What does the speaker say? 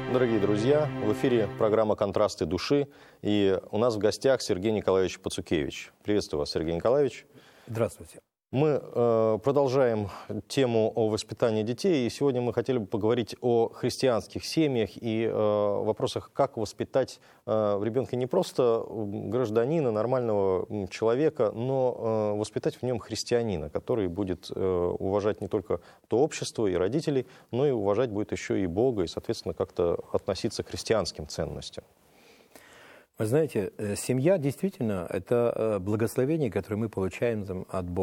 Дорогие друзья, в эфире программа «Контрасты души», и у нас в гостях Сергей Николаевич Пацукевич. Приветствую вас, Сергей Николаевич. Здравствуйте. Мы продолжаем тему о воспитании детей, и сегодня мы хотели бы поговорить о христианских семьях и вопросах, как воспитать в ребенка не просто гражданина, нормального человека, но воспитать в нем христианина, который будет уважать не только то общество и родителей, но и уважать будет еще и Бога, и, соответственно, как-то относиться к христианским ценностям. Вы знаете, семья действительно – это благословение, которое мы получаем от Бога.